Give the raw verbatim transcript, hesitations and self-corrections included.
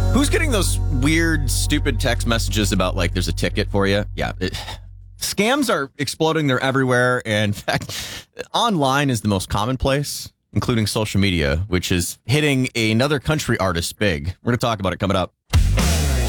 Who's getting those weird, stupid text messages about, like, there's a ticket for you? Yeah. It, scams are exploding. They're everywhere. And in fact, online is the most commonplace, including social media, which is hitting another country artist big. We're going to talk about it coming up.